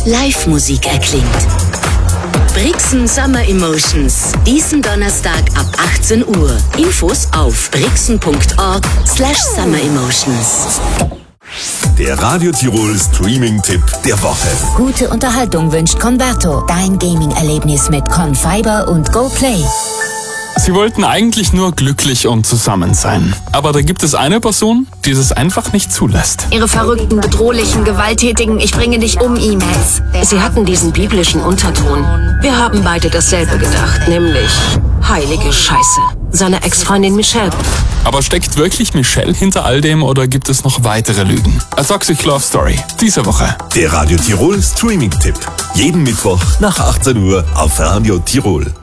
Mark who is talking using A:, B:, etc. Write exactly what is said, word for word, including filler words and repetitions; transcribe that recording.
A: Live-Musik erklingt. Brixen Summer Emotions. Diesen Donnerstag ab achtzehn Uhr. Infos auf brixen punkt org slash summer emotions.
B: Der Radio Tirol Streaming-Tipp der Woche.
C: Gute Unterhaltung wünscht Converto. Dein Gaming-Erlebnis mit Confiber und GoPlay.
D: Sie wollten eigentlich nur glücklich und zusammen sein. Aber da gibt es eine Person, die das einfach nicht zulässt.
E: Ihre verrückten, bedrohlichen, gewalttätigen Ich bringe dich um E-Mails.
F: Sie hatten diesen biblischen Unterton. Wir haben beide dasselbe gedacht, nämlich heilige Scheiße. Seine Ex-Freundin Michelle.
D: Aber steckt wirklich Michelle hinter all dem oder gibt es noch weitere Lügen? A Toxic Love Story, diese Woche.
B: Der Radio Tirol Streaming-Tipp. Jeden Mittwoch nach achtzehn Uhr auf Radio Tirol.